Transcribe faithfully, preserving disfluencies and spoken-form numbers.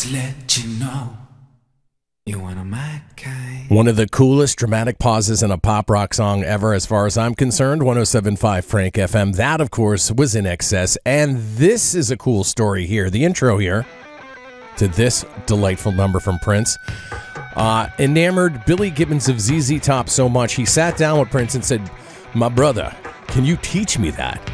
to let you know you're one of my kind. One of the coolest dramatic pauses in a pop rock song ever, as far as I'm concerned. one oh seven point five Frank F M. That, of course, was In Excess. And this is a cool story here. The intro here to this delightful number from Prince uh, enamored Billy Gibbons of Z Z Top so much, he sat down with Prince and said, "My brother, can you teach me that?"